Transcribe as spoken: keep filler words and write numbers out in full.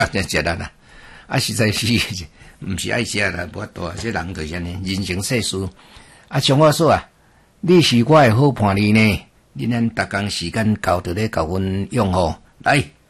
啊，真食力啦，啊，实在是毋是爱食啦，无法度啊，这人就是安尼，人情世事。啊，像我说啊，你是我的好伴侣呢，恁咱逐工时间交着咧，交阮用吼，来。